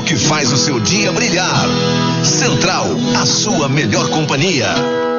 que faz o seu dia brilhar. Central, a sua melhor companhia.